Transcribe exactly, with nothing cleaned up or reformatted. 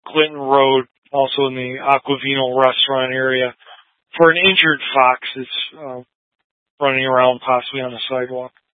Clinton Road, also in the Aquavino restaurant area, for an injured fox that's uh, running around possibly on the sidewalk.